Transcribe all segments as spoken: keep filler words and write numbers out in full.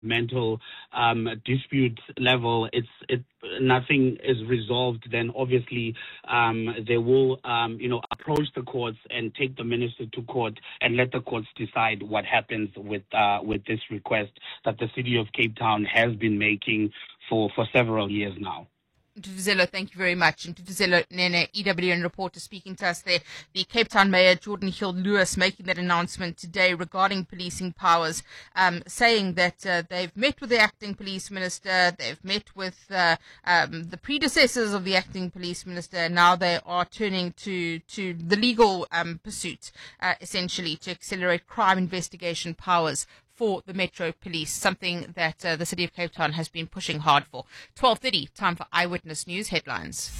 mental um, dispute level, it's it nothing is resolved, then obviously um, they will um, you know approach the courts and take the minister to court and let the courts decide what happens with uh, with this request that the city of Cape Town has been making for, for several years now. Ntutuzelo, thank you very much. Ntutuzelo Nene, E W N reporter speaking to us there. The Cape Town Mayor, Jordan Hill-Lewis, making that announcement today regarding policing powers, um, saying that uh, they've met with the acting police minister, they've met with uh, um, the predecessors of the acting police minister, and now they are turning to, to the legal um, pursuit, uh, essentially, to accelerate crime investigation powers for the Metro Police, something that uh, the City of Cape Town has been pushing hard for. twelve thirty, time for Eyewitness News headlines.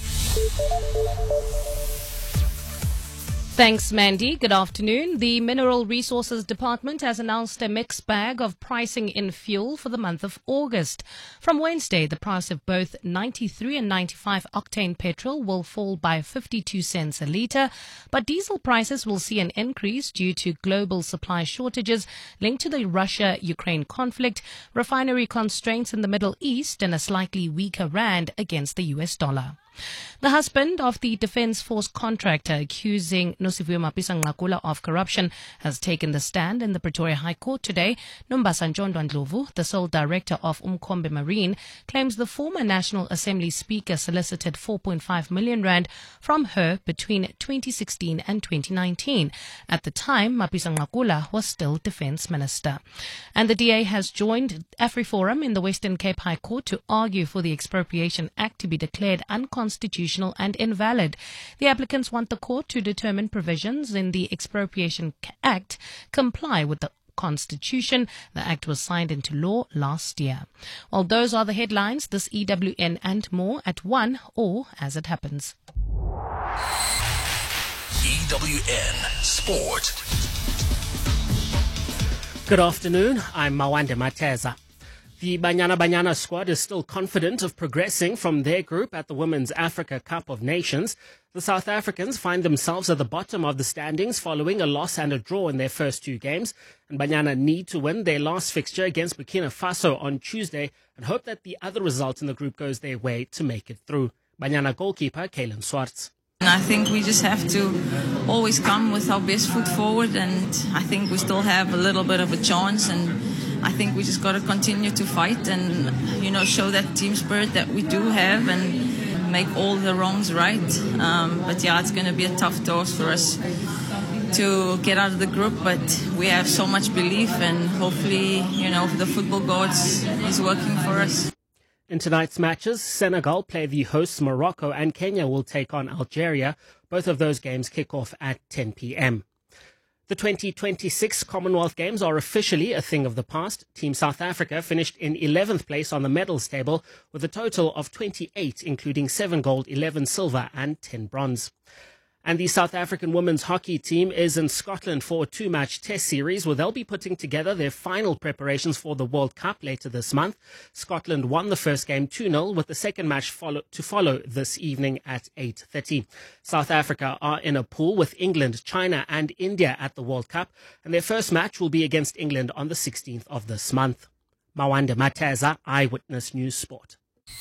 Thanks, Mandy. Good afternoon. The Mineral Resources Department has announced a mixed bag of pricing in fuel for the month of August. From Wednesday, the price of both ninety-three and ninety-five octane petrol will fall by fifty-two cents a litre, but diesel prices will see an increase due to global supply shortages linked to the Russia-Ukraine conflict, refinery constraints in the Middle East, and a slightly weaker rand against the U S dollar. The husband of the Defence Force contractor accusing Nosiviwe Mapisa-Nqakula of corruption has taken the stand in the Pretoria High Court today. Nombasa Njondwa Ndlovu, the sole director of Umkhombe Marine, claims the former National Assembly Speaker solicited four point five million rand from her between twenty sixteen and twenty nineteen. At the time, Mapisa-Nqakula was still Defence Minister. And the D A has joined AfriForum in the Western Cape High Court to argue for the Expropriation Act to be declared unconstitutional Constitutional and invalid. The applicants want the court to determine provisions in the Expropriation Act comply with the Constitution. The act was signed into law last year. Well, those are the headlines. This E W N and more at one or as it happens. E W N Sport. Good afternoon. I'm Mawande Mateza. The Banyana Banyana squad is still confident of progressing from their group at the Women's Africa Cup of Nations. The South Africans find themselves at the bottom of the standings following a loss and a draw in their first two games. And Banyana need to win their last fixture against Burkina Faso on Tuesday and hope that the other result in the group goes their way to make it through. Banyana goalkeeper Kaylin Swartz. I think we just have to always come with our best foot forward, and I think we still have a little bit of a chance, and I think we just got to continue to fight and, you know, show that team spirit that we do have and make all the wrongs right. Um, but yeah, it's going to be a tough task for us to get out of the group, but we have so much belief, and hopefully, you know, the football gods is working for us. In tonight's matches, Senegal play the hosts Morocco and Kenya will take on Algeria. Both of those games kick off at ten p.m. The twenty twenty-six Commonwealth Games are officially a thing of the past. Team South Africa finished in eleventh place on the medals table with a total of twenty-eight, including seven gold, eleven silver and ten bronze. And the South African women's hockey team is in Scotland for a two-match test series where they'll be putting together their final preparations for the World Cup later this month. Scotland won the first game two nil with the second match follow- to follow this evening at eight thirty. South Africa are in a pool with England, China and India at the World Cup, and their first match will be against England on the sixteenth of this month. Mawande Mateza, Eyewitness News Sport.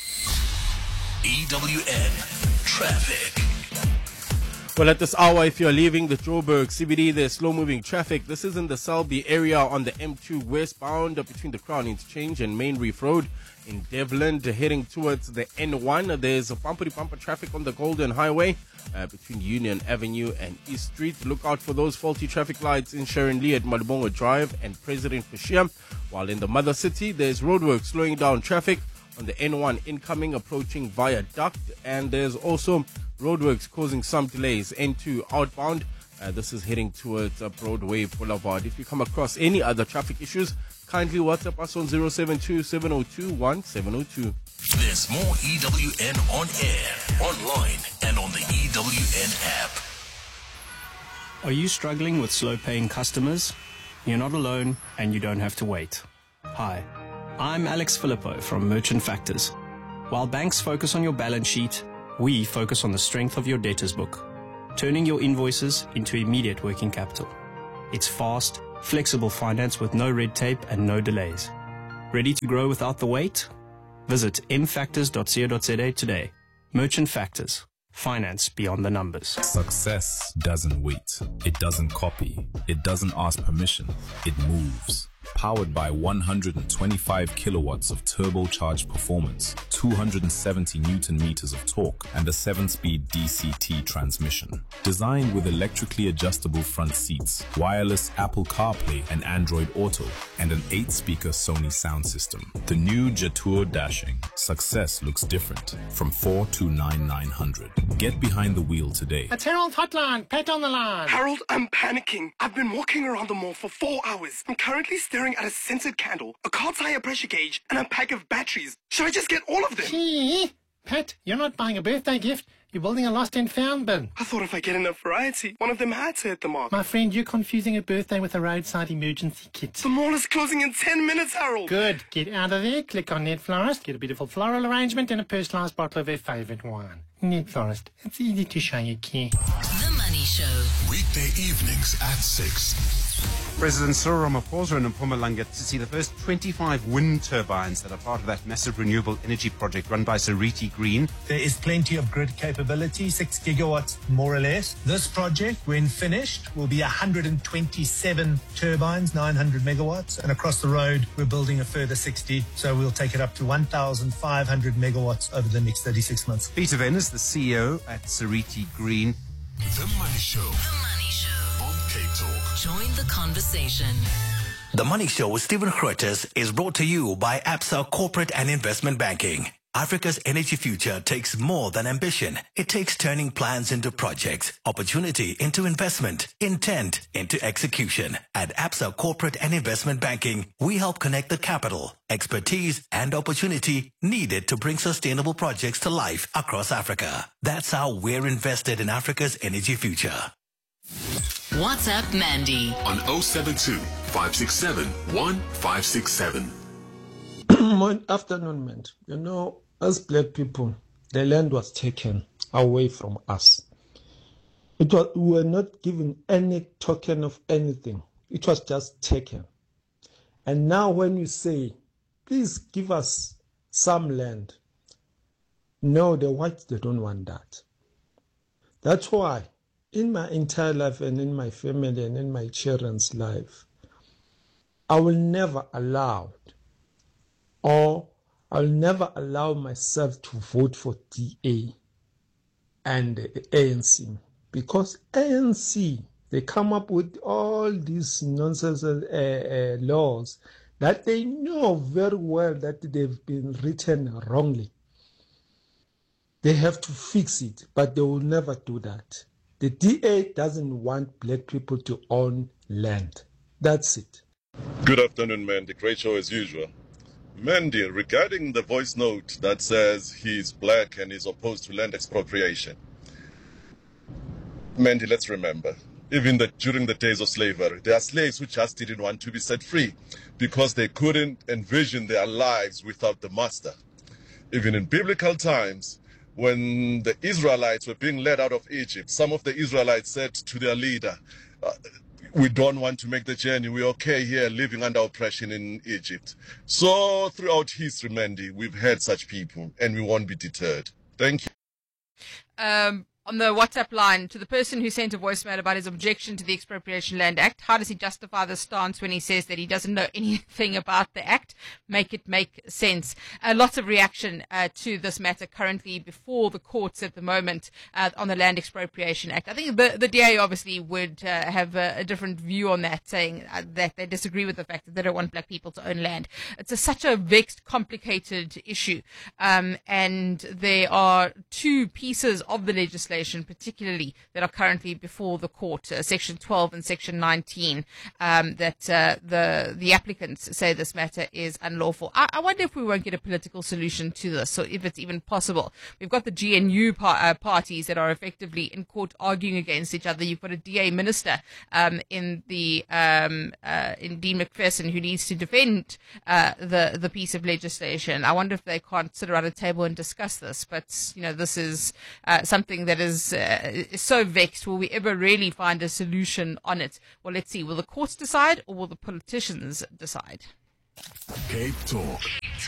E W N Traffic. Well, at this hour, if you're leaving the Joburg C B D, there's slow-moving traffic. This is in the Selby area on the M two westbound between the Crown Interchange and Main Reef Road. In Devland, heading towards the N one, there's a bumper-to-bumper traffic on the Golden Highway uh, between Union Avenue and East Street. Look out for those faulty traffic lights in Sharon Lee at Malibongo Drive and President Fushia. While in the Mother City, there's roadwork slowing down traffic on the N one incoming approaching Viaduct, and there's also roadworks causing some delays. N two outbound, uh, this is heading towards uh, Broadway Boulevard. If you come across any other traffic issues, kindly WhatsApp us on zero seven two, seven zero two, one seven zero two. There's more E W N on air, online and on the E W N app. Are you struggling with slow-paying customers? You're not alone, and you don't have to wait. Hi, I'm Alex Filippo from Merchant Factors. While banks focus on your balance sheet, we focus on the strength of your debtors book, turning your invoices into immediate working capital. It's fast, flexible finance with no red tape and no delays. Ready to grow without the wait? Visit m factors dot co dot za today. Merchant Factors. Finance beyond the numbers. Success doesn't wait. It doesn't copy. It doesn't ask permission. It moves. Powered by one hundred twenty-five kilowatts of turbocharged performance, two hundred seventy newton meters of torque, and a seven-speed D C T transmission. Designed with electrically adjustable front seats, wireless Apple CarPlay and Android Auto, and an eight-speaker Sony sound system. The new Jetour Dashing. Success looks different. From four to nine nine hundred. Get behind the wheel today. It's Harold Hotline. Pat on the line. Harold, I'm panicking. I've been walking around the mall for four hours. I'm currently staring at a scented candle, a car tire pressure gauge, and a pack of batteries. Should I just get all of them? Gee, Pat, you're not buying a birthday gift. You're building a lost and found bin. I thought if I get enough variety, one of them had to hit the mark. My friend, you're confusing a birthday with a roadside emergency kit. The mall is closing in ten minutes, Harold. Good. Get out of there, click on Net Florist, get a beautiful floral arrangement and a personalised bottle of their favourite wine. Net Florist. It's easy to show you care. The Money Show. Weekday evenings at six. President Cyril Ramaphosa in Mpumalanga to see the first twenty-five wind turbines that are part of that massive renewable energy project run by Seriti Green. There is plenty of grid capability, six gigawatts more or less. This project, when finished, will be one hundred twenty-seven turbines, nine hundred megawatts. And across the road, we're building a further sixty. So we'll take it up to one thousand five hundred megawatts over the next thirty-six months. Peter Venn is the C E O at Seriti Green. The Money Show. The Money Show. On K Talk. Join the conversation. The Money Show with Stephen Grootes is brought to you by Absa Corporate and Investment Banking. Africa's energy future takes more than ambition. It takes turning plans into projects, opportunity into investment, intent into execution. At Absa Corporate and Investment Banking, we help connect the capital, expertise, and opportunity needed to bring sustainable projects to life across Africa. That's how we're invested in Africa's energy future. WhatsApp Mandy on oh seven two, five six seven, one five six seven. Good afternoon, man. You know, as black people, the land was taken away from us. It was, we were not given any token of anything. It was just taken. And now when you say, please give us some land, no, the whites, they don't want that. That's why in my entire life and in my family and in my children's life, I will never allow or I'll never allow myself to vote for D A and the A N C, because A N C, they come up with all these nonsense uh, uh, laws that they know very well that they've been written wrongly. They have to fix it, but they will never do that. The D A doesn't want black people to own land. That's it. Good afternoon, Mandy. Great show as usual. Mandy, regarding the voice note that says he's black and is opposed to land expropriation. Mandy, let's remember, even that during the days of slavery, there are slaves who just didn't want to be set free because they couldn't envision their lives without the master. Even in biblical times, when the Israelites were being led out of Egypt, some of the Israelites said to their leader, uh, we don't want to make the journey. We're okay here living under oppression in Egypt. So throughout history, Mandy, we've had such people and we won't be deterred. Thank you. Um, on the WhatsApp line, to the person who sent a voicemail about his objection to the Expropriation Land Act, how does he justify the stance when he says that he doesn't know anything about the act? Make it make sense. Uh, lots of reaction uh, to this matter currently before the courts at the moment uh, on the Land Expropriation Act. I think the, the D A obviously would uh, have a, a different view on that, saying uh, that they disagree with the fact that they don't want black people to own land. It's a, such a vexed, complicated issue. Um, and there are two pieces of the legislation particularly that are currently before the court, uh, Section twelve and Section nineteen, um, that uh, the the applicants say this matter is unlawful. I, I wonder if we won't get a political solution to this, or if it's even possible. We've got the G N U par- uh, parties that are effectively in court arguing against each other. You've got a D A minister um, in the um, uh, in Dean McPherson who needs to defend uh, the the piece of legislation. I wonder if they can't sit around a table and discuss this. But you know, this is uh, something that is, uh, is so vexed. Will we ever really find a solution on it? Well, let's see. Will the courts decide, or will the politicians decide? Cape Talk.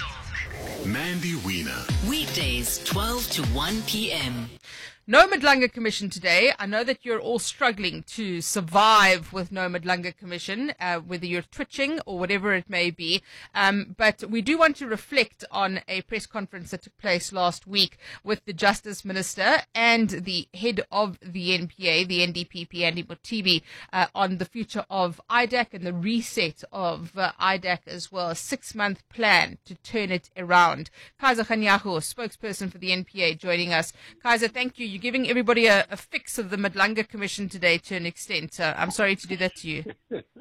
Mandy Wiener. Weekdays, twelve to one p.m. No Madlanga Commission today. I know that you're all struggling to survive with no Madlanga Commission, uh, whether you're twitching or whatever it may be. Um, but we do want to reflect on a press conference that took place last week with the Justice Minister and the head of the N P A, the N D P P, Andy Mothibi, uh, on the future of I D A C and the reset of uh, I D A C as well, a six-month plan to turn it around. Kaiser Kganyago, spokesperson for the N P A, joining us. Kaiser, thank you. You're giving everybody a, a fix of the Madlanga Commission today to an extent. Uh, I'm sorry to do that to you.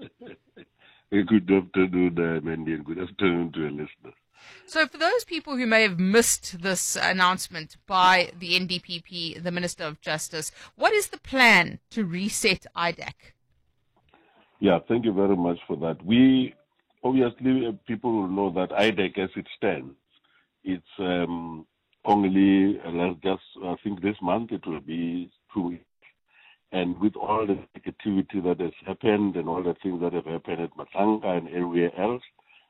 Good afternoon, uh, Mandy, and good afternoon to your listeners. So for those people who may have missed this announcement by the N D P P, the Minister of Justice, what is the plan to reset I D A C? Yeah, thank you very much for that. We, obviously, uh, people will know that I D A C as it stands, it's um, only, uh, let's just, I think this month it will be two weeks. And with all the activity that has happened and all the things that have happened at Madlanga and everywhere else,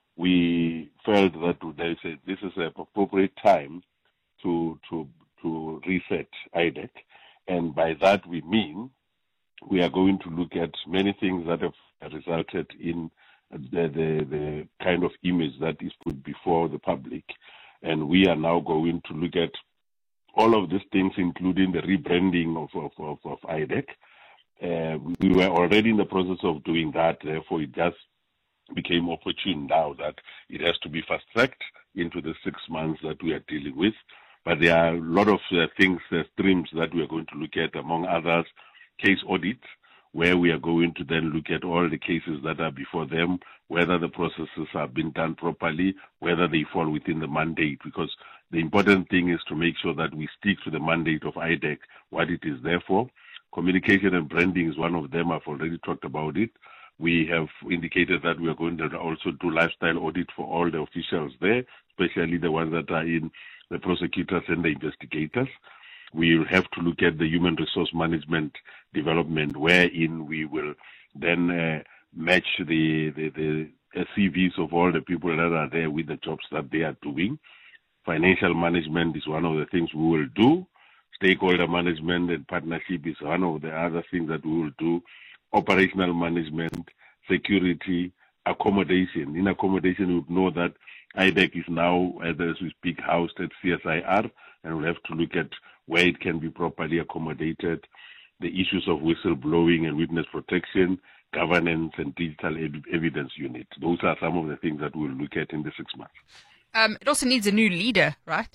we felt that there is a, this is an appropriate time to to to reset I D A C. And by that we mean we are going to look at many things that have resulted in the, the, the kind of image that is put before the public. And we are now going to look at all of these things, including the rebranding of, of, of, of I D A C. Uh, we were already in the process of doing that, therefore it just became opportune now that it has to be fast-tracked into the six months that we are dealing with. But there are a lot of uh, things, uh, streams that we are going to look at, among others, case audits, where we are going to then look at all the cases that are before them, whether the processes have been done properly, whether they fall within the mandate, because the important thing is to make sure that we stick to the mandate of I D A C, what it is there for. Communication and branding is one of them. I've already talked about it. We have indicated that we are going to also do lifestyle audit for all the officials there, especially the ones that are in the prosecutors and the investigators. We have to look at the human resource management development, wherein we will then uh, match the, the, the C Vs of all the people that are there with the jobs that they are doing. Financial management is one of the things we will do. Stakeholder management and partnership is one of the other things that we will do. Operational management, security, accommodation. In accommodation, we would know that I D A C is now, as we speak, housed at C S I R, and we'll have to look at where it can be properly accommodated, the issues of whistleblowing and witness protection, governance, and digital ev- evidence unit. Those are some of the things that we'll look at in the six months. Um, it also needs a new leader, right?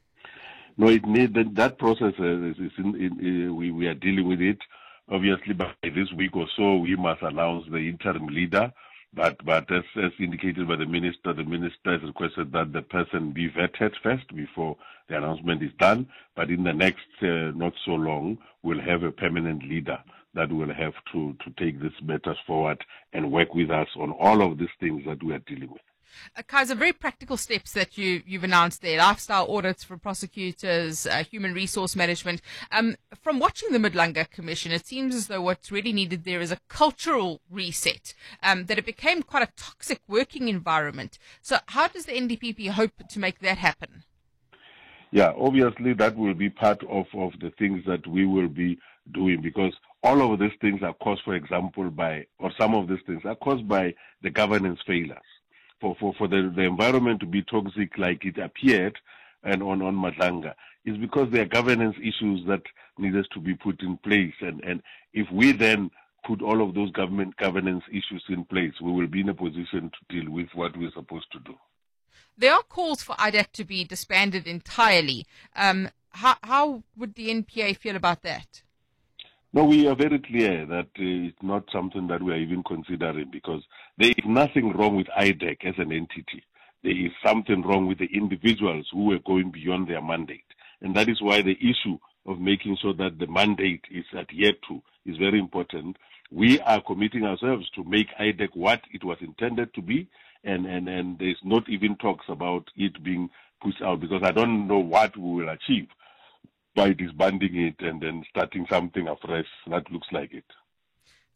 No, it needs that, that process. Uh, is, is in, in, in, we, we are dealing with it. Obviously, by this week or so, we must announce the interim leader. But, but as, as indicated by the minister, the minister has requested that the person be vetted first before the announcement is done. But in the next uh, not so long, we'll have a permanent leader that will have to, to take these matters forward and work with us on all of these things that we are dealing with. Uh, Kaiser, very practical steps that you, you've announced there, lifestyle audits for prosecutors, uh, human resource management. Um, from watching the Madlanga Commission, it seems as though what's really needed there is a cultural reset, um, that it became quite a toxic working environment. So how does the N D P P hope to make that happen? Yeah, obviously that will be part of, of the things that we will be doing, because all of these things are caused, for example, by, or some of these things are caused by the governance failures. For, for, for the, the environment to be toxic like it appeared and on, on Madlanga is because there are governance issues that needed to be put in place. And, and if we then put all of those government governance issues in place, we will be in a position to deal with what we're supposed to do. There are calls for I D A C to be disbanded entirely. Um, how, how would the N P A feel about that? No, we are very clear that uh, it's not something that we are even considering, because there is nothing wrong with I D A C as an entity. There is something wrong with the individuals who were going beyond their mandate. And that is why the issue of making sure that the mandate is adhered to is very important. We are committing ourselves to make I D A C what it was intended to be, and, and, and there's not even talks about it being pushed out, because I don't know what we will achieve by disbanding it and then starting something afresh that looks like it.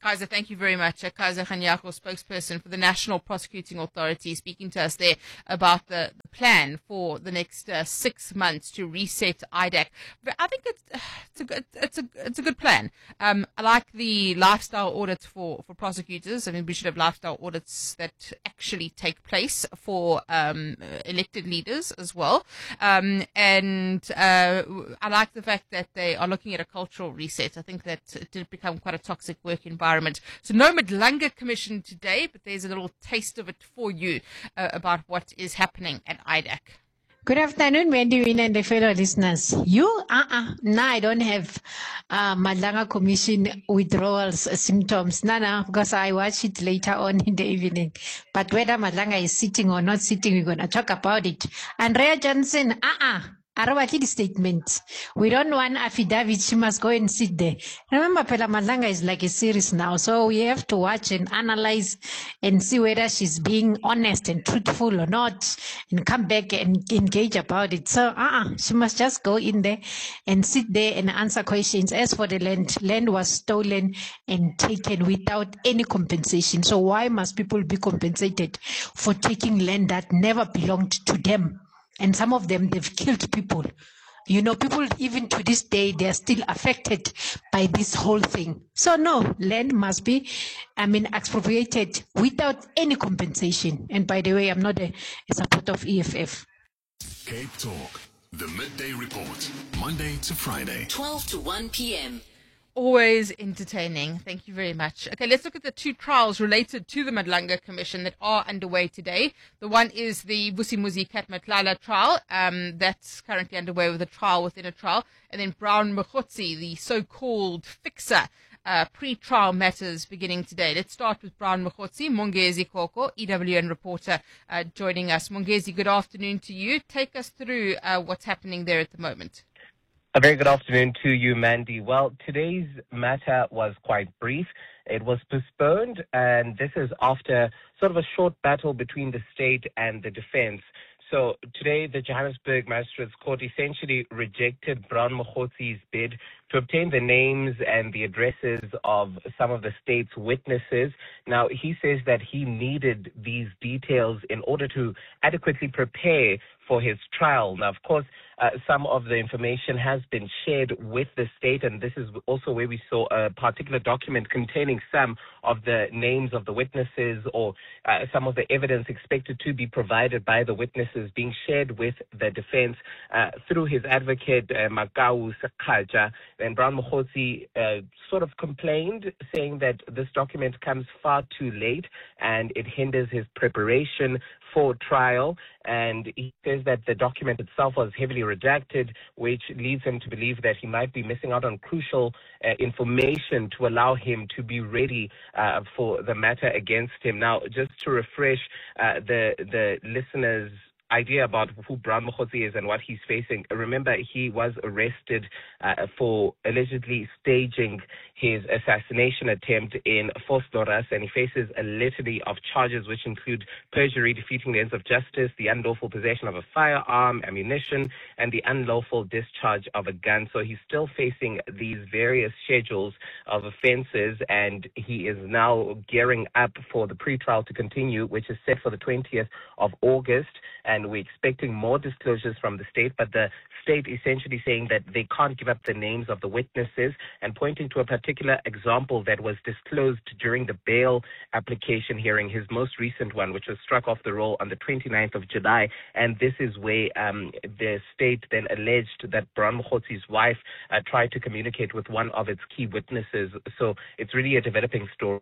Kaiser, thank you very much. Uh, Kaiser Kganyako, spokesperson for the National Prosecuting Authority, speaking to us there about the, the plan for the next uh, six months to reset I D A C. But I think it's, it's, a, good, it's, a, it's a good plan. Um, I like the lifestyle audits for, for prosecutors. I mean, we should have lifestyle audits that actually take place for um, elected leaders as well. Um, and uh, I like the fact that they are looking at a cultural reset. I think that it did become quite a toxic work environment. So no Madlanga Commission today, but there's a little taste of it for you uh, about what is happening at I D A C. Good afternoon, Mandy Win and the fellow listeners. You, uh-uh, no, I don't have uh, Madlanga Commission withdrawals uh, symptoms. No, no, because I watch it later on in the evening. But whether Madlanga is sitting or not sitting, we're going to talk about it. Andrea Johnson, uh-uh. Arawaki statement. We don't want affidavit. She must go and sit there. Remember, Pela Madlanga is like a series now, so we have to watch and analyze and see whether she's being honest and truthful or not, and come back and engage about it. So, uh-uh, she must just go in there and sit there and answer questions. As for the land, land was stolen and taken without any compensation. So why must people be compensated for taking land that never belonged to them? And some of them, they've killed people. You know, people, even to this day, they're still affected by this whole thing. So no, land must be, I mean, expropriated without any compensation. And by the way, I'm not a, a supporter of E F F. Cape Talk, the Midday Report, Monday to Friday. twelve to one p.m. Always entertaining. Thank you very much. Okay, let's look at the two trials related to the Madlanga Commission that are underway today. The one is the Vusimuzi Kat Matlala trial. Um, that's currently underway with a trial within a trial. And then Brown Mokgotsi, the so-called fixer, uh, pre-trial matters beginning today. Let's start with Brown Mokgotsi. Mongezi Koko, E W N reporter, uh, joining us. Mongezi, good afternoon to you. Take us through uh, what's happening there at the moment. A very good afternoon to you, Mandy. Well, today's matter was quite brief. It was postponed, and this is after sort of a short battle between the state and the defense. So today, the Johannesburg Magistrates Court essentially rejected Brown Mokgotsi's bid to obtain the names and the addresses of some of the state's witnesses. Now, he says that he needed these details in order to adequately prepare for his trial. Now, of course, uh, some of the information has been shared with the state, and this is also where we saw a particular document containing some of the names of the witnesses or uh, some of the evidence expected to be provided by the witnesses being shared with the defense uh, through his advocate, uh, Makau Sakhaja. And Brown Mokgotsi uh, sort of complained, saying that this document comes far too late and it hinders his preparation for trial. And he says that the document itself was heavily redacted, which leads him to believe that he might be missing out on crucial uh, information to allow him to be ready uh, for the matter against him. Now, just to refresh uh, the the listeners' idea about who Brown Mokgotsi is and what he's facing. Remember, he was arrested uh, for allegedly staging his assassination attempt in Vosloorus, and he faces a litany of charges which include perjury, defeating the ends of justice, the unlawful possession of a firearm, ammunition, and the unlawful discharge of a gun. So he's still facing these various schedules of offenses, and he is now gearing up for the pretrial to continue, which is set for the twentieth of August. And we're expecting more disclosures from the state, but the state essentially saying that they can't give up the names of the witnesses and pointing to a particular example that was disclosed during the bail application hearing, his most recent one, which was struck off the roll on the twenty-ninth of July. And this is where um, the state then alleged that Brown Mokgotsi's wife uh, tried to communicate with one of its key witnesses. So it's really a developing story.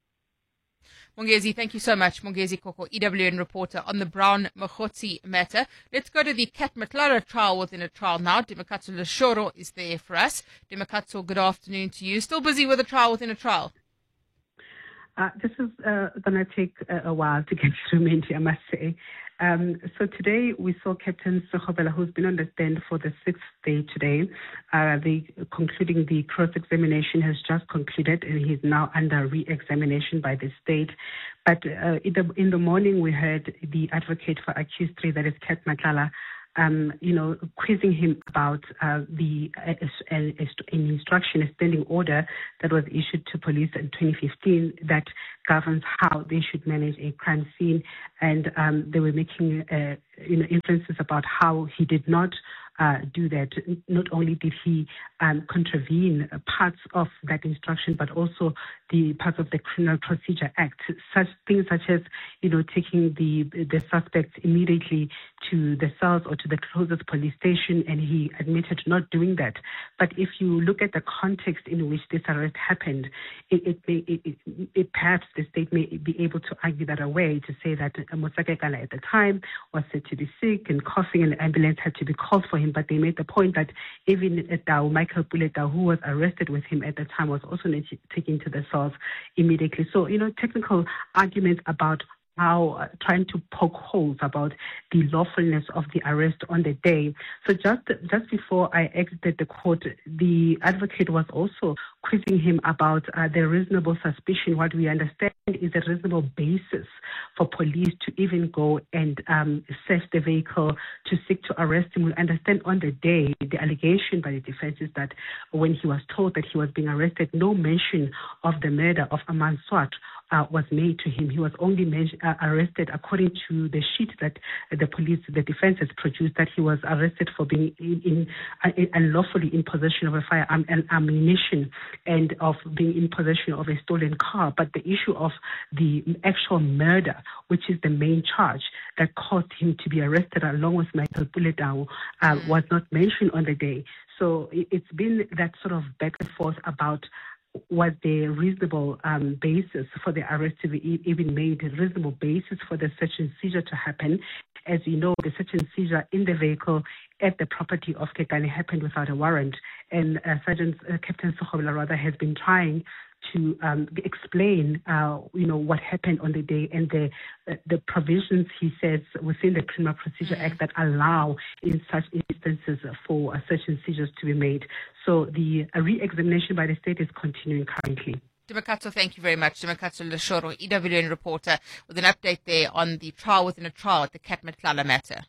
Mongezi, thank you so much. Mongezi Koko, E W N reporter on the Brown Mokgotsi matter. Let's go to the Kat Matlala trial within a trial now. Demakatso Leshoro is there for us. Demakatso, good afternoon to you. Still busy with a trial within a trial? Uh, this is uh, going to take a, a while to get through, Minty, I must say. Um, so today we saw Captain Sekgobela, who's been on the stand for the sixth day today. Uh, the concluding the cross-examination has just concluded, and he's now under re-examination by the state. But uh, in, the, in the morning we heard the advocate for accused three, that is Kat Matlala, um, you know, quizzing him about uh, the uh, an instruction, a standing order that was issued to police in twenty fifteen that governs how they should manage a crime scene, and um, they were making uh, you know inferences about how he did not uh, do that. Not only did he um, contravene parts of that instruction, but also the parts of the Criminal Procedure Act, such things such as you know taking the the suspect immediately to the cells or to the closest police station, and he admitted not doing that. But if you look at the context in which this arrest happened, it, it, may, it, it, it perhaps the state may be able to argue that away, to say that Motsekekala at the time was said to be sick and coughing, and the ambulance had to be called for him. But they made the point that even Tau, Michael Puleta, who was arrested with him at the time, was also taken to the cells immediately. So, you know, technical arguments about how uh, trying to poke holes about the lawfulness of the arrest on the day. So just just before I exited the court, the advocate was also quizzing him about uh, the reasonable suspicion. What we understand is a reasonable basis for police to even go and um, search the vehicle to seek to arrest him. We understand on the day, the allegation by the defense is that when he was told that he was being arrested, no mention of the murder of Aman Swat Uh, was made to him. He was only men- uh, arrested according to the sheet that uh, the police, the defense has produced, that he was arrested for being in, in, uh, in unlawfully in possession of a firearm and ammunition, and of being in possession of a stolen car. But the issue of the actual murder, which is the main charge that caused him to be arrested along with Michael Puletau, uh, was not mentioned on the day. So it, it's been that sort of back and forth about was the reasonable um, basis for the arrest to be even made, a reasonable basis for the search and seizure to happen. As you know, the search and seizure in the vehicle at the property of Kekane happened without a warrant. And uh, Sergeant uh, Captain Sekgobela rather has been trying to um, explain, uh, you know, what happened on the day and the uh, the provisions, he says, within the Criminal Procedure Act that allow in such instances for uh, search and seizures to be made. So the uh, re-examination by the state is continuing currently. Dimakatso, thank you very much. Dimakatso Leshoro, E W N reporter, with an update there on the trial within a trial at the Cat Matlala matter.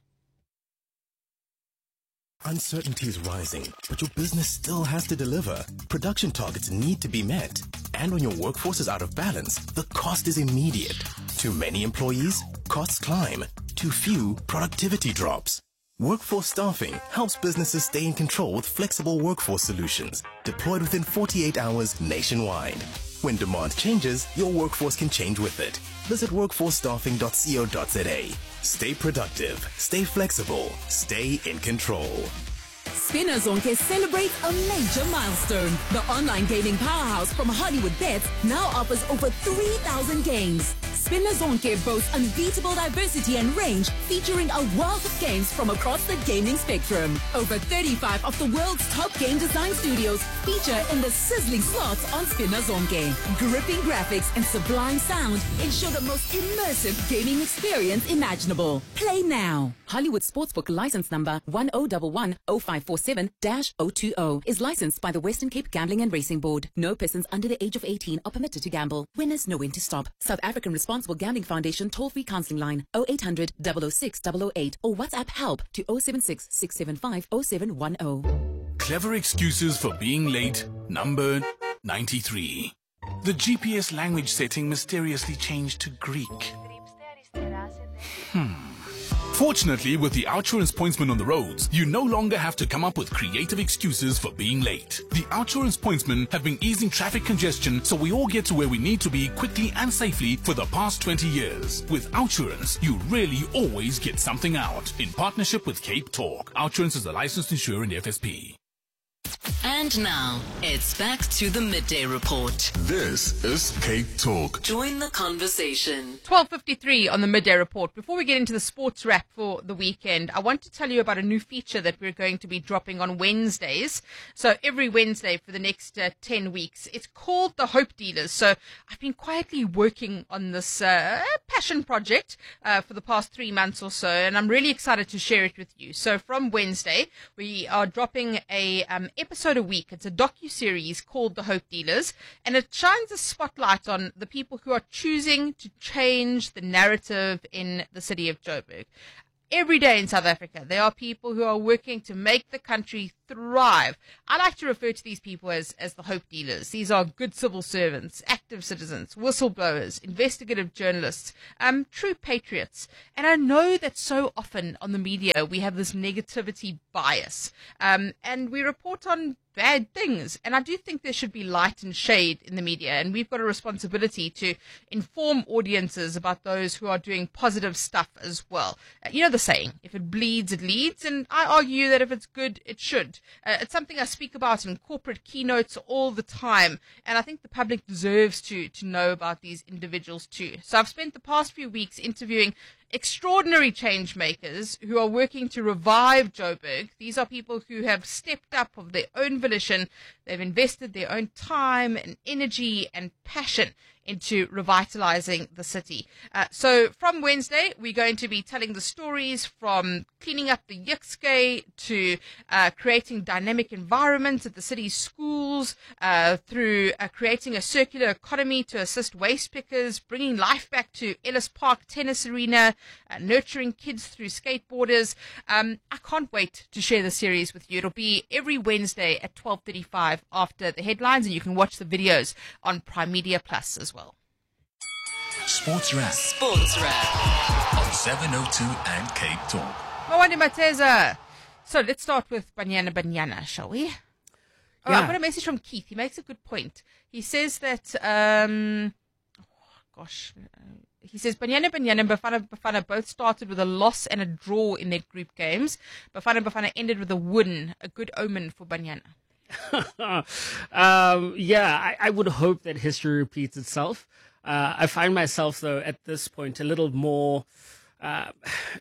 Uncertainty is rising, but your business still has to deliver. Production targets need to be met. And when your workforce is out of balance, the cost is immediate. Too many employees? Costs climb. Too few? Productivity drops. Workforce Staffing helps businesses stay in control with flexible workforce solutions, deployed within forty-eight hours nationwide. When demand changes, your workforce can change with it. Visit workforce staffing dot co dot za. Stay productive, stay flexible, stay in control. Spinner Zonke celebrates a major milestone. The online gaming powerhouse from Hollywood Bets now offers over three thousand games. Spinner Zonke boasts unbeatable diversity and range, featuring a wealth of games from across the gaming spectrum. Over thirty-five of the world's top game design studios feature in the sizzling slots on Spinner Zonke. Gripping graphics and sublime sound ensure the most immersive gaming experience imaginable. Play now. Hollywood Sportsbook license number one oh one one oh five four seven dash oh two oh is licensed by the Western Cape Gambling and Racing Board. No persons under the age of eighteen are permitted to gamble. Winners know when to stop. South African Responsible Gambling Foundation toll-free counseling line oh eight hundred, double oh six, double oh eight or WhatsApp help to oh seven six, six seven five, oh seven one oh. Clever excuses for being late, number ninety-three. The G P S language setting mysteriously changed to Greek. Hmm. Fortunately, with the Outsurance Pointsman on the roads, you no longer have to come up with creative excuses for being late. The Outsurance Pointsmen have been easing traffic congestion so we all get to where we need to be quickly and safely for the past twenty years. With Outsurance, you really always get something out. In partnership with Cape Talk, Outsurance is a licensed insurer in F S P. And now, it's back to the Midday Report. This is Cape Talk. Join the conversation. twelve fifty-three on the Midday Report. Before we get into the sports wrap for the weekend, I want to tell you about a new feature that we're going to be dropping on Wednesdays. So every Wednesday for the next uh, ten weeks. It's called the Hope Dealers. So I've been quietly working on this uh, passion project uh, for the past three months or so, and I'm really excited to share it with you. So from Wednesday, we are dropping a um, episode a week. It's a docu-series called The Hope Dealers, and it shines a spotlight on the people who are choosing to change the narrative in the city of Joburg. every day in South Africa. There are people who are working to make the country thrive. I like to refer to these people as, as the hope dealers. These are good civil servants, active citizens, whistleblowers, investigative journalists, um, true patriots. And I know that so often on the media we have this negativity bias, um, and we report on bad things. And I do think there should be light and shade in the media, and we've got a responsibility to inform audiences about those who are doing positive stuff as well. Uh, you know the saying, if it bleeds, it leads, and I argue that if it's good, it should. Uh, it's something I speak about in corporate keynotes all the time, and I think the public deserves to to know about these individuals too. So I've spent the past few weeks interviewing extraordinary change makers who are working to revive Joburg. These are people who have stepped up of their own volition. They've invested their own time and energy and passion into revitalizing the city. Uh, so from Wednesday, we're going to be telling the stories from cleaning up the Yixke to uh, creating dynamic environments at the city's schools, uh, through uh, creating a circular economy to assist waste pickers, bringing life back to Ellis Park Tennis Arena, uh, nurturing kids through skateboarders. Um, I can't wait to share the series with you. It'll be every Wednesday at twelve thirty-five after the headlines, and you can watch the videos on Prime Media Plus as well. Sports Wrap. Sports Wrap. On seven oh two and Cape Talk. Mwandi Mateza. So let's start with Banyana Banyana, shall we? Oh, Yeah. I've got a message from Keith. He makes a good point. He says that, um, oh, gosh, uh, he says Banyana Banyana and Bafana Bafana both started with a loss and a draw in their group games. Bafana Bafana ended with a win, a good omen for Banyana. um, yeah, I, I would hope that history repeats itself. Uh, I find myself, though, at this point, a little more, uh,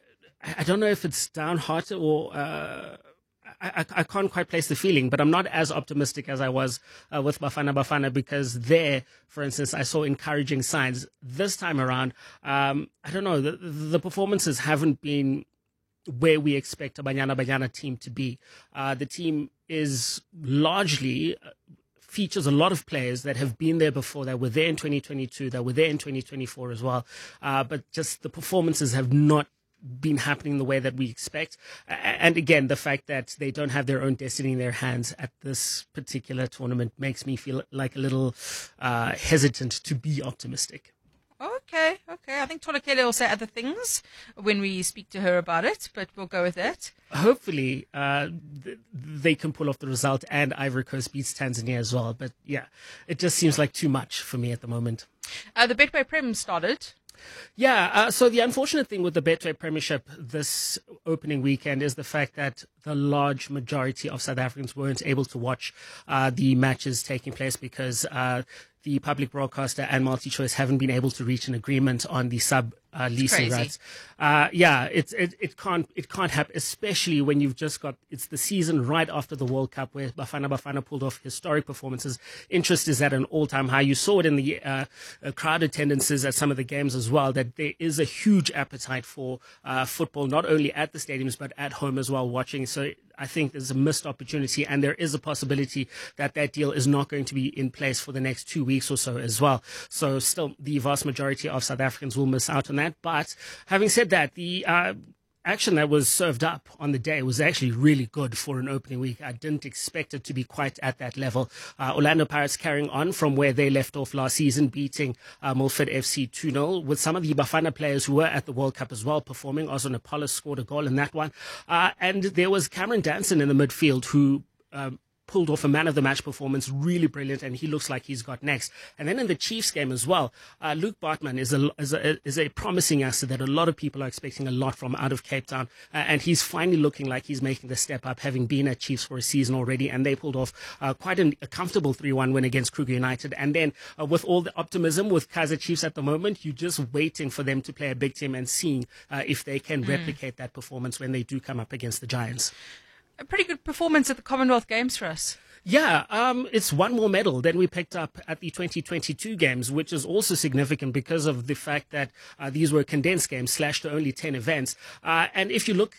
I, I don't know if it's downhearted or, uh, I, I, I can't quite place the feeling, but I'm not as optimistic as I was uh, with Bafana Bafana, because there, for instance, I saw encouraging signs. This time around, um, I don't know, the, the performances haven't been where we expect a Banyana Banyana team to be. Uh, the team is largely uh, features a lot of players that have been there before, that were there in twenty twenty-two, that were there in twenty twenty-four as well. Uh, but just the performances have not been happening the way that we expect. Uh, and again, the fact that they don't have their own destiny in their hands at this particular tournament makes me feel like a little uh, hesitant to be optimistic. Okay, okay. I think Tolakele will say other things when we speak to her about it, but we'll go with that. Hopefully, uh, th- they can pull off the result and Ivory Coast beats Tanzania as well. But yeah, it just seems like too much for me at the moment. Uh, the Betway Prem started. Yeah, uh, so the unfortunate thing with the Betway Premiership this opening weekend is the fact that the large majority of South Africans weren't able to watch uh, the matches taking place because uh, the public broadcaster and MultiChoice haven't been able to reach an agreement on the sub uh, leasing crazy. rights. Uh, yeah, it's it, it can't it can't happen, especially when you've just got it's the season right after the World Cup where Bafana Bafana pulled off historic performances. Interest is at an all-time high. You saw it in the uh, uh, crowd attendances at some of the games as well, that there is a huge appetite for uh, football, not only at the stadiums but at home as well, watching. So I think there's a missed opportunity, and there is a possibility that that deal is not going to be in place for the next two weeks or so as well. So still, the vast majority of South Africans will miss out on that. But having said that, the uh, action that was served up on the day was actually really good for an opening week. I didn't expect it to be quite at that level. Uh, Orlando Pirates carrying on from where they left off last season, beating uh, Milford F C two nil, with some of the Bafana players who were at the World Cup as well performing. Ozone Apollo scored a goal in that one. Uh, and there was Cameron Danson in the midfield who um, pulled off a man of the match performance, really brilliant, and he looks like he's got next. And then in the Chiefs game as well, uh, Luke Bartman is a, is a is a promising asset that a lot of people are expecting a lot from out of Cape Town, uh, and he's finally looking like he's making the step up, having been at Chiefs for a season already, and they pulled off uh, quite an, a comfortable three one win against Kruger United. And then uh, with all the optimism with Kaizer Chiefs at the moment, you're just waiting for them to play a big team and seeing uh, if they can mm. replicate that performance when they do come up against the Giants. A pretty good performance at the Commonwealth Games for us. Yeah, um, it's one more medal than we picked up at the twenty twenty-two games, which is also significant because of the fact that uh, these were condensed games, slashed to only ten events. Uh, and if you look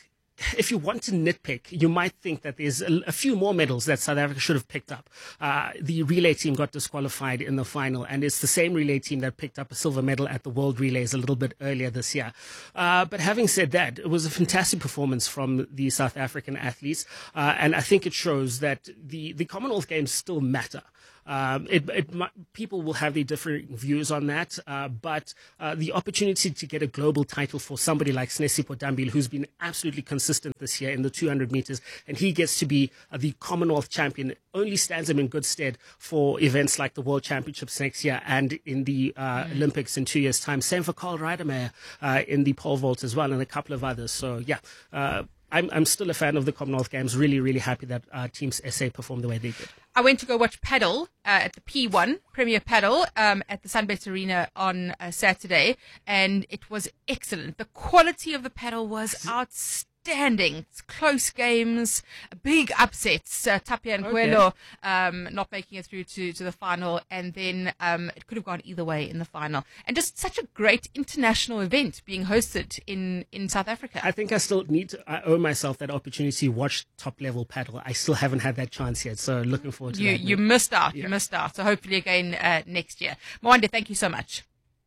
if you want to nitpick, you might think that there's a, a few more medals that South Africa should have picked up. Uh, the relay team got disqualified in the final, and it's the same relay team that picked up a silver medal at the World Relays a little bit earlier this year. Uh, but having said that, it was a fantastic performance from the South African athletes, uh, and I think it shows that the, the Commonwealth Games still matter. Um, it, it, people will have their different views on that, uh, but uh, the opportunity to get a global title for somebody like Sinesipho Dambile, who's been absolutely consistent this year in the two hundred meters, and he gets to be uh, the Commonwealth champion, only stands him in good stead for events like the World Championships next year and in the uh, mm. Olympics in two years' time. Same for Carl Reidemeyer uh, in the pole vault as well, and a couple of others. So, yeah. Uh, I'm, I'm still a fan of the Commonwealth Games. Really, really happy that uh, Teams S A performed the way they did. I went to go watch paddle uh, at the P one, Premier Paddle, um, at the Sunbet Arena on uh, Saturday, and it was excellent. The quality of the paddle was outstanding. It's close games, big upsets. Uh, Tapia and Coelho okay. um, not making it through to, to the final, and then um, it could have gone either way in the final. And just such a great international event being hosted in, in South Africa. I think I still need to, I owe myself that opportunity to watch top-level paddle. I still haven't had that chance yet, so looking forward to you, that. You missed out. Yeah. You missed out. So hopefully again uh, next year. Mwande, thank you so much.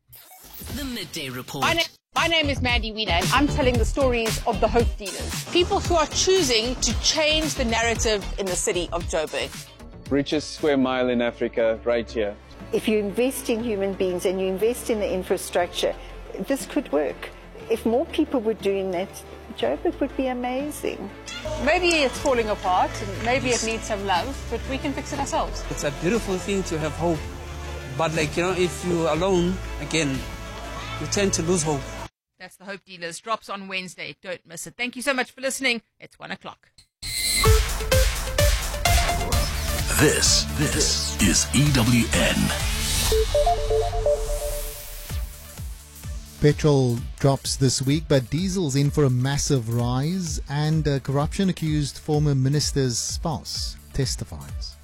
The Midday Report. My, na- my name is Mandy Wiener, and I'm telling the stories of the hope dealers. People who are choosing to change the narrative in the city of Joburg. Richest square mile in Africa, right here. If you invest in human beings and you invest in the infrastructure, this could work. If more people were doing that, Joburg would be amazing. Maybe it's falling apart, and maybe it needs some love, but we can fix it ourselves. It's a beautiful thing to have hope, but like, you know, if you're alone, again, you tend to lose hope. That's the Hope Dealers. Drops on Wednesday. Don't miss it. Thank you so much for listening. It's one o'clock. This, this is E W N. Petrol drops this week, but diesel's in for a massive rise, and a corruption-accused former minister's spouse testifies.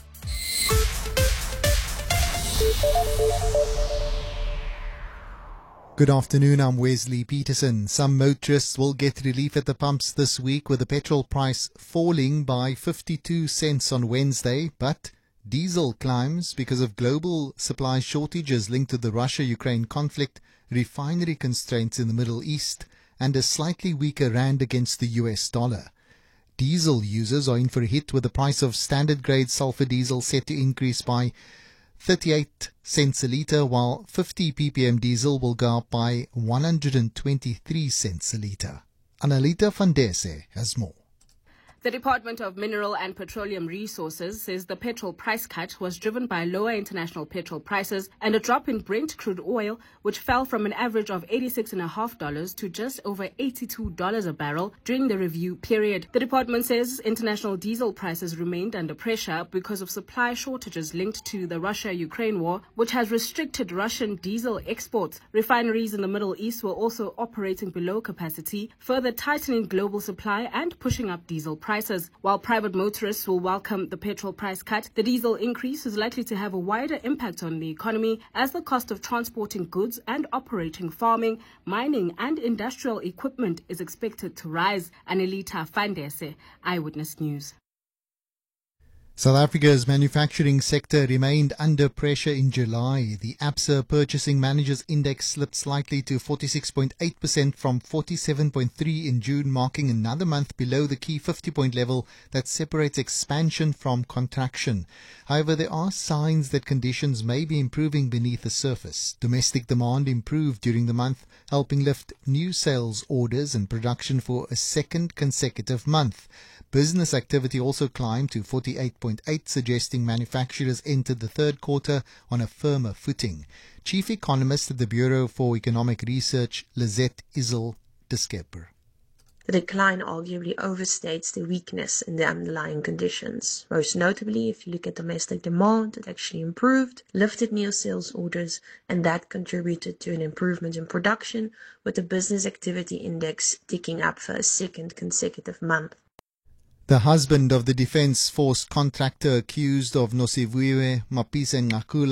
Good afternoon, I'm Wesley Peterson. Some motorists will get relief at the pumps this week, with the petrol price falling by fifty-two cents on Wednesday, but diesel climbs because of global supply shortages linked to the Russia-Ukraine conflict, refinery constraints in the Middle East, and a slightly weaker rand against the U S dollar. Diesel users are in for a hit, with the price of standard grade sulfur diesel set to increase by thirty-eight cents a litre, while fifty p p m diesel will go up by one hundred twenty-three cents a litre. Analita van Dese has more. The Department of Mineral and Petroleum Resources says the petrol price cut was driven by lower international petrol prices and a drop in Brent crude oil, which fell from an average of eighty-six dollars fifty cents to just over eighty-two dollars a barrel during the review period. The department says international diesel prices remained under pressure because of supply shortages linked to the Russia-Ukraine war, which has restricted Russian diesel exports. Refineries in the Middle East were also operating below capacity, further tightening global supply and pushing up diesel prices. While private motorists will welcome the petrol price cut, the diesel increase is likely to have a wider impact on the economy, as the cost of transporting goods and operating farming, mining and industrial equipment is expected to rise. Anelita Fandese, Eyewitness News. South Africa's manufacturing sector remained under pressure in July. The Absa Purchasing Managers Index slipped slightly to forty-six point eight percent from forty-seven point three in June, marking another month below the key fifty-point level that separates expansion from contraction. However, there are signs that conditions may be improving beneath the surface. Domestic demand improved during the month, helping lift new sales orders and production for a second consecutive month. Business activity also climbed to forty-eight point eight, suggesting manufacturers entered the third quarter on a firmer footing. Chief Economist at the Bureau for Economic Research, Lizette Isel Diskeper. The decline arguably overstates the weakness in the underlying conditions. Most notably, if you look at domestic demand, it actually improved, lifted new sales orders, and that contributed to an improvement in production, with the business activity index ticking up for a second consecutive month. The husband of the Defence Force contractor accused of Nosiviwe Mapisa Ngakula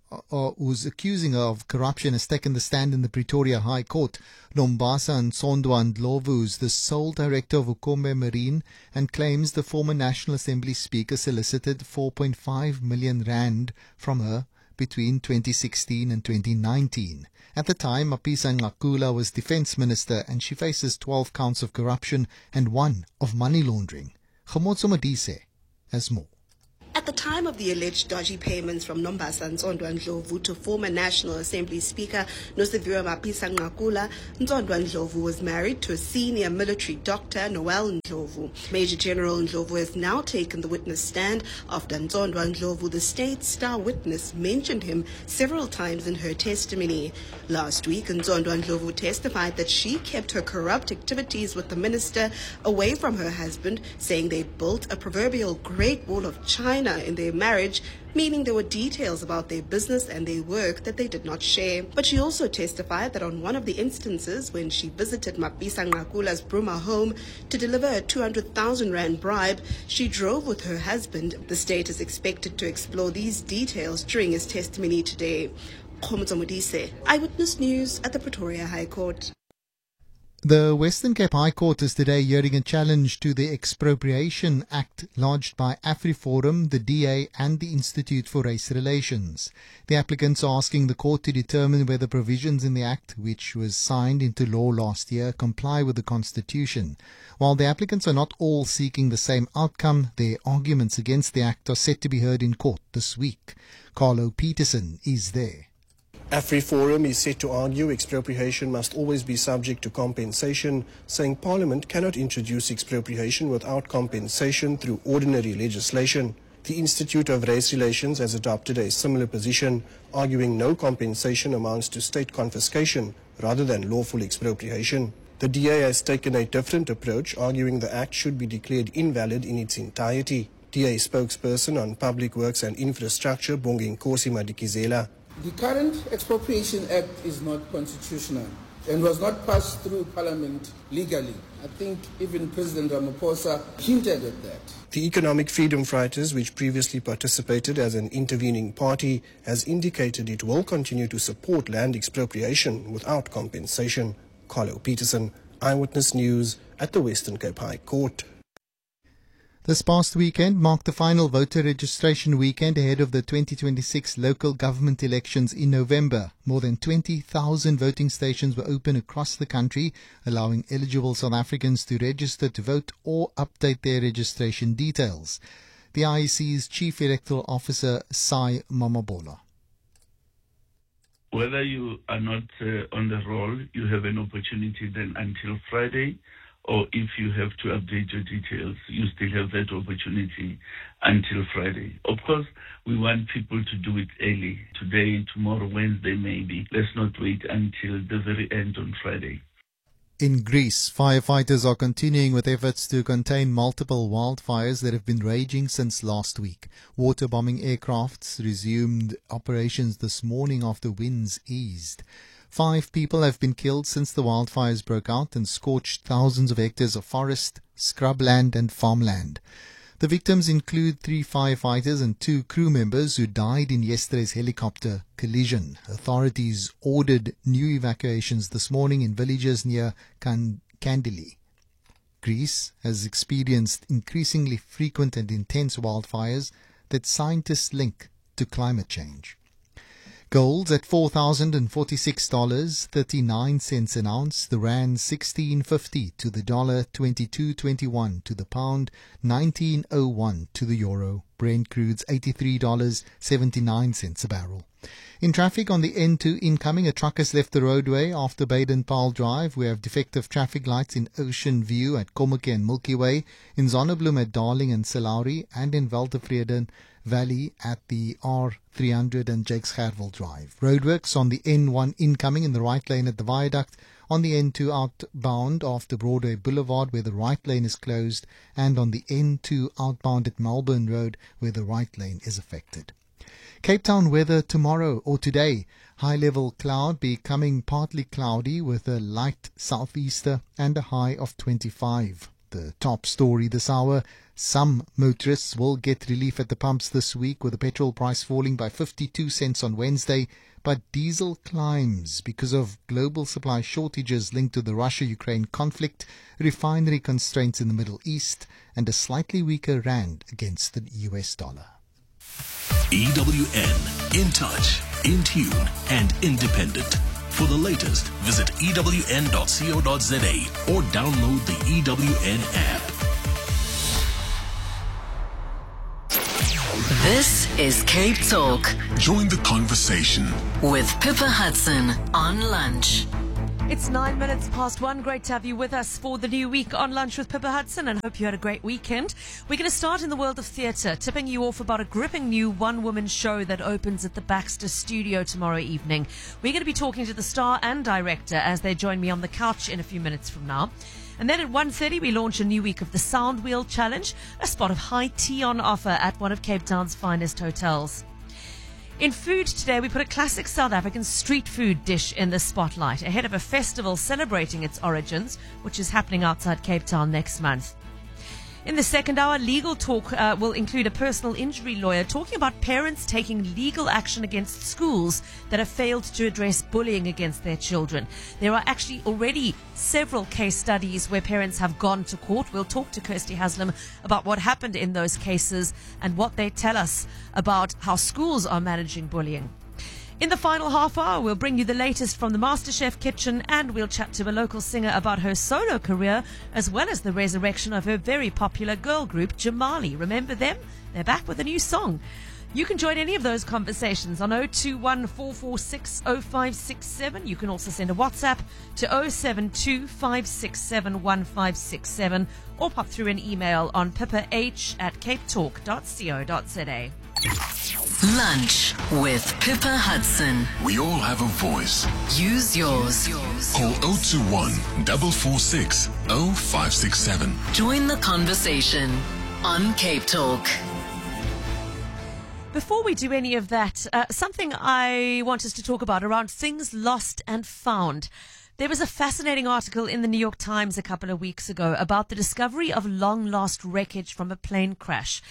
uh, who's accusing her of corruption, has taken the stand in the Pretoria High Court. Nombasa Nsondwa Ndlovu is the sole director of Ukombe Marine and claims the former National Assembly Speaker solicited four point five million rand from her between twenty sixteen and twenty nineteen. At the time, Mapisa Nqakula was Defence Minister and she faces twelve counts of corruption and one of money laundering. Khamotso Modise has more. At the time of the alleged dodgy payments from Nombasa Nsondwa Ndlovu to former National Assembly Speaker Nosiviwe Mapisa Nqakula, Nsondwa Ndlovu was married to a senior military doctor, Noel Ndlovu. Major General Ndlovu has now taken the witness stand after Nsondwa Ndlovu, the state star witness, mentioned him several times in her testimony. Last week, Nsondwa Ndlovu testified that she kept her corrupt activities with the minister away from her husband, saying they built a proverbial Great Wall of China in their marriage, meaning there were details about their business and their work that they did not share. But she also testified that on one of the instances when she visited Mapisa Nqakula's Bruma home to deliver a two hundred thousand rand bribe, she drove with her husband. The state is expected to explore these details during his testimony today. Khamotso Modise, Eyewitness News at the Pretoria High Court. The Western Cape High Court is today hearing a challenge to the Expropriation Act lodged by AfriForum, the D A and the Institute for Race Relations. The applicants are asking the court to determine whether provisions in the Act, which was signed into law last year, comply with the Constitution. While the applicants are not all seeking the same outcome, their arguments against the Act are set to be heard in court this week. Carlo Peterson is there. AfriForum is set to argue expropriation must always be subject to compensation, saying Parliament cannot introduce expropriation without compensation through ordinary legislation. The Institute of Race Relations has adopted a similar position, arguing no compensation amounts to state confiscation rather than lawful expropriation. The D A has taken a different approach, arguing the Act should be declared invalid in its entirety. D A spokesperson on Public Works and Infrastructure, Bonginkosi Madikizela. The current Expropriation Act is not constitutional and was not passed through Parliament legally. I think even President Ramaphosa hinted at that. The Economic Freedom Fighters, which previously participated as an intervening party, has indicated it will continue to support land expropriation without compensation. Carlo Peterson, Eyewitness News at the Western Cape High Court. This past weekend marked the final voter registration weekend ahead of the twenty twenty-six local government elections in November. More than twenty thousand voting stations were open across the country, allowing eligible South Africans to register to vote or update their registration details. The I E C's Chief Electoral Officer, Sai Mamabola. Whether you are not uh, on the roll, you have an opportunity then until Friday. Or if you have to update your details, you still have that opportunity until Friday. Of course, we want people to do it early. Today, tomorrow, Wednesday, maybe. Let's not wait until the very end on Friday. In Greece, firefighters are continuing with efforts to contain multiple wildfires that have been raging since last week. Water-bombing aircrafts resumed operations this morning after winds eased. Five people have been killed since the wildfires broke out and scorched thousands of hectares of forest, scrubland and farmland. The victims include three firefighters and two crew members who died in yesterday's helicopter collision. Authorities ordered new evacuations this morning in villages near Kandili. Greece has experienced increasingly frequent and intense wildfires that scientists link to climate change. Gold's at four thousand forty-six dollars and thirty-nine cents an ounce, the rand sixteen fifty to the dollar, twenty-two twenty-one to the pound, nineteen oh one to the euro. Brent crude's eighty-three dollars and seventy-nine cents a barrel. In traffic on the N two incoming, a truck has left the roadway after Baden-Powell Drive. We have defective traffic lights in Ocean View at Komuke and Milky Way, in Zonnebloem at Darling and Salauri, and in Weltevreden Valley at the R three hundred and Jakes Gerwel Drive. Roadworks on the N one incoming in the right lane at the viaduct, on the N two outbound after Broadway Boulevard where the right lane is closed, and on the N two outbound at Melbourne Road where the right lane is affected. Cape Town weather tomorrow or today. High-level cloud becoming partly cloudy with a light southeaster and a high of twenty-five. the top story this hour. Some motorists will get relief at the pumps this week, with the petrol price falling by fifty-two cents on Wednesday. But diesel climbs because of global supply shortages linked to the Russia-Ukraine conflict, refinery constraints in the Middle East, and a slightly weaker rand against the U S dollar. E W N, in touch, in tune, and independent. For the latest, visit E W N dot co dot za or download the E W N app. This is Cape Talk Join the conversation with Pippa Hudson on Lunch. It's nine minutes past one. Great to have you with us for the new week on Lunch with Pippa Hudson, and hope you had a great weekend. We're going to start in the world of theatre, tipping you off about a gripping new one-woman show that opens at the Baxter Studio tomorrow evening. We're going to be talking to the star and director as they join me on the couch in a few minutes from now. And then at one thirty, we launch a new week of the Sound Wheel Challenge, a spot of high tea on offer at one of Cape Town's finest hotels. In food today, we put a classic South African street food dish in the spotlight ahead of a festival celebrating its origins, which is happening outside Cape Town next month. In the second hour, Legal Talk uh, will include a personal injury lawyer talking about parents taking legal action against schools that have failed to address bullying against their children. There are actually already several case studies where parents have gone to court. We'll talk to Kirsty Haslam about what happened in those cases and what they tell us about how schools are managing bullying. In the final half hour, we'll bring you the latest from the MasterChef kitchen, and we'll chat to a local singer about her solo career, as well as the resurrection of her very popular girl group, Jamali. Remember them? They're back with a new song. You can join any of those conversations on oh two one, four four six, oh five six seven. You can also send a WhatsApp to oh seven two, five six seven, one five six seven or pop through an email on pippah at capetalk dot co dot za. Lunch with Pippa Hudson. We all have a voice. Use yours. Call oh two one, four four six, oh five six seven. Join the conversation on Cape Talk. Before we do any of that, uh, something I want us to talk about around things lost and found. There was a fascinating article in the New York Times a couple of weeks ago about the discovery of long-lost wreckage from a plane crash.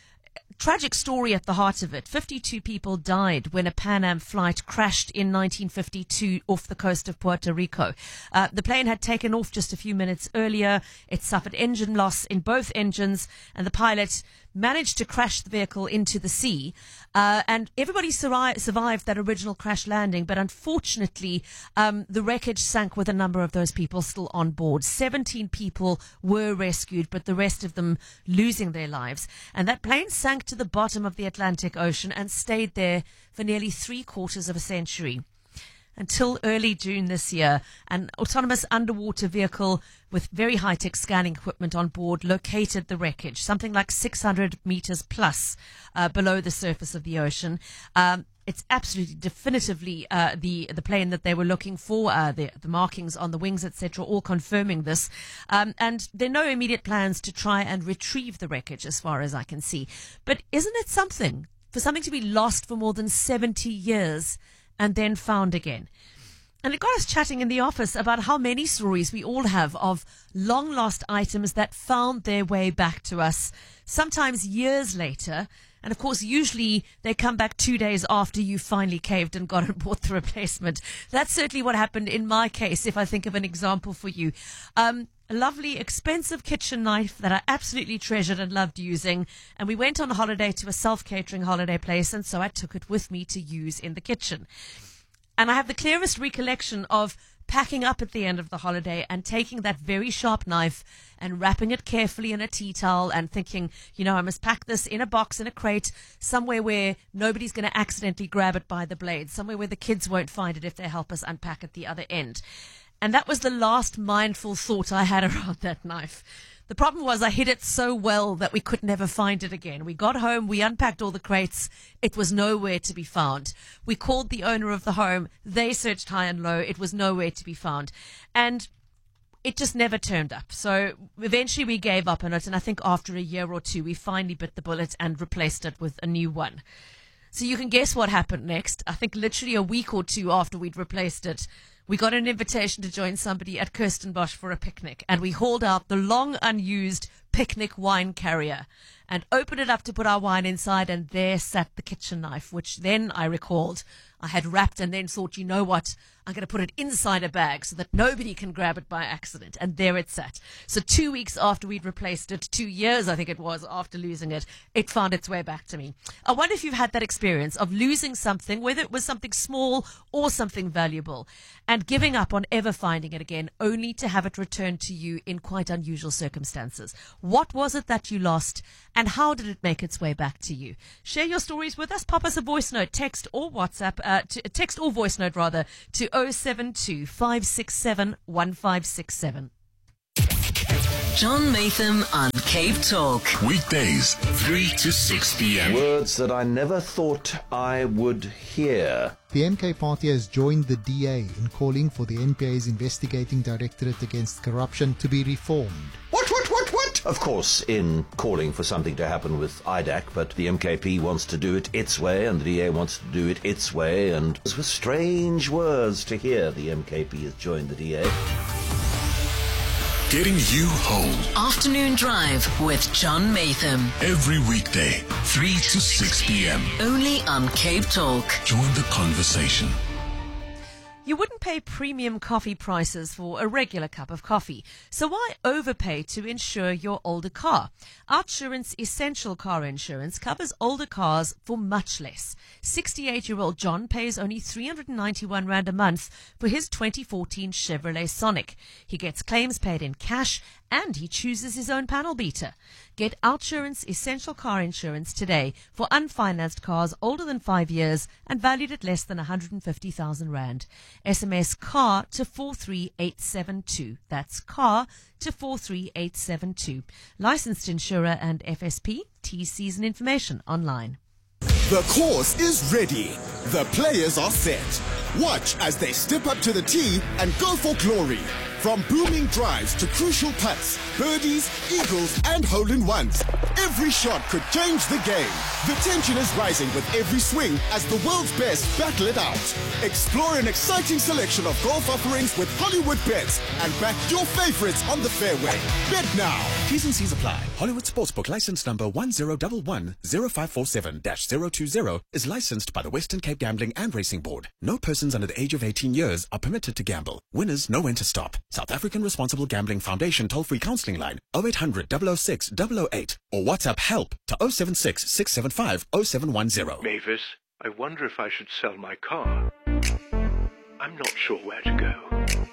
Tragic story at the heart of it. fifty-two people died when a Pan Am flight crashed in nineteen fifty-two off the coast of Puerto Rico. Uh, the plane had taken off just a few minutes earlier. It suffered engine loss in both engines, and the pilot managed to crash the vehicle into the sea. Uh, and everybody surri- survived that original crash landing, but unfortunately, um, the wreckage sank with a number of those people still on board. seventeen people were rescued, but the rest of them losing their lives. And that plane sank to the bottom of the Atlantic Ocean and stayed there for nearly three quarters of a century. Until early June this year, an autonomous underwater vehicle with very high-tech scanning equipment on board located the wreckage, something like six hundred meters plus uh, below the surface of the ocean. Um, it's absolutely definitively uh, the the plane that they were looking for, uh, the, the markings on the wings, et cetera, all confirming this. Um, and there are no immediate plans to try and retrieve the wreckage, as far as I can see. But isn't it something for something to be lost for more than seventy years and then found again? And it got us chatting in the office about how many stories we all have of long lost items that found their way back to us, sometimes years later. And of course, usually they come back two days after you finally caved and got and bought the replacement. That's certainly what happened in my case, if I think of an example for you. Um, a lovely, expensive kitchen knife that I absolutely treasured and loved using. And we went on a holiday to a self-catering holiday place, and so I took it with me to use in the kitchen. And I have the clearest recollection of packing up at the end of the holiday and taking that very sharp knife and wrapping it carefully in a tea towel and thinking, you know, I must pack this in a box, in a crate, somewhere where nobody's going to accidentally grab it by the blade, somewhere where the kids won't find it if they help us unpack at the other end. And that was the last mindful thought I had around that knife. The problem was I hid it so well that we could never find it again. We got home, we unpacked all the crates. It was nowhere to be found. We called the owner of the home. They searched high and low. It was nowhere to be found. And it just never turned up. So eventually we gave up on it. And I think after a year or two, we finally bit the bullet and replaced it with a new one. So you can guess what happened next. I think literally a week or two after we'd replaced it, we got an invitation to join somebody at Kirstenbosch for a picnic, and we hauled out the long unused picnic wine carrier and opened it up to put our wine inside, and there sat the kitchen knife, which then I recalled I had wrapped and then thought, you know what, I'm going to put it inside a bag so that nobody can grab it by accident. And there it sat. So two weeks after we'd replaced it, two years I think it was after losing it, it found its way back to me. I wonder if you've had that experience of losing something, whether it was something small or something valuable, and giving up on ever finding it again, only to have it returned to you in quite unusual circumstances. What was it that you lost, and how did it make its way back to you? Share your stories with us. Pop us a voice note, text or WhatsApp, uh, to, text or voice note rather, to oh seven two, five six seven, one five six seven. John Maytham on Cape Talk. Weekdays, three to six p.m. Words that I never thought I would hear. The M K party has joined the D A in calling for the N P A's investigating directorate against corruption to be reformed. What, what, what, what? Of course, in calling for something to happen with I D A C, but the M K P wants to do it its way, and the D A wants to do it its way, and it was strange words to hear the M K P has joined the D A. Getting you home. Afternoon Drive with John Maytham. Every weekday, three to six p.m. Only on Cape Talk. Join the conversation. You wouldn't pay premium coffee prices for a regular cup of coffee, so why overpay to insure your older car? Outsurance Essential Car Insurance covers older cars for much less. sixty-eight-year-old John pays only three hundred ninety-one rand a month for his twenty fourteen Chevrolet Sonic. He gets claims paid in cash, and he chooses his own panel beater. Get Outsurance Essential Car Insurance today for unfinanced cars older than five years and valued at less than one hundred fifty thousand rand. S M S CAR to four three eight seven two. That's CAR to four three eight seven two. Licensed insurer and F S P. T Cs and information online. The course is ready. The players are set. Watch as they step up to the tee and go for glory. From booming drives to crucial putts, birdies, eagles, and hole-in-ones, every shot could change the game. The tension is rising with every swing as the world's best battle it out. Explore an exciting selection of golf offerings with Hollywood Bets and back your favorites on the fairway. Bet now. T's and C's apply. Hollywood Sportsbook license number one zero one one zero five four seven dash zero two zero is licensed by the Western Cape Gambling and Racing Board. No persons under the age of eighteen years are permitted to gamble. Winners know when to stop. South African Responsible Gambling Foundation toll-free counseling line oh eight hundred, double oh six, double oh eight or WhatsApp help to oh seven six, six seven five, oh seven one zero. Mavis, I wonder if I should sell my car. I'm not sure where to go.